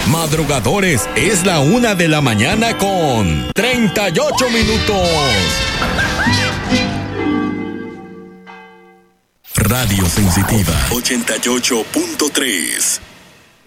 Madrugadores, es la 1:00 con 38 minutos. Radio Sensitiva 88.3.